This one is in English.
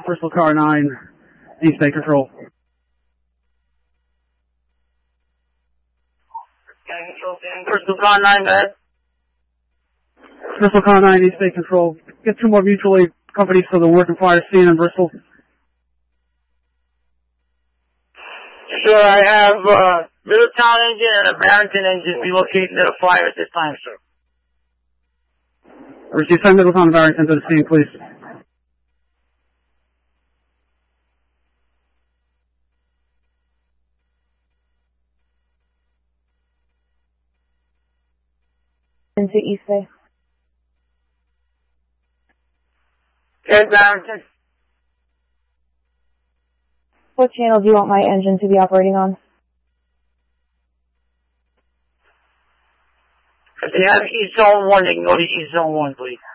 Bristol Car 9, East Bay Control. Bristol Car 9, go ahead. Bristol Car 9, East Bay Control. Get 2 more mutual aid companies for the work and fire scene in Bristol. Sure, I have Middletown engine and a Barrington engine relocating to the fire at this time, sir. Receive, send Middletown and Barrington to the scene, please. Into East Bay. Yes, Barrington. What channel do you want my engine to be operating on? If you have East Zone 1, they can go to East Zone 1, please.